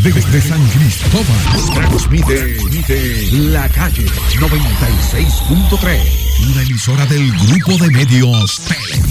Desde San Cristóbal transmite La Calle 96.3, una emisora del Grupo de Medios Tele.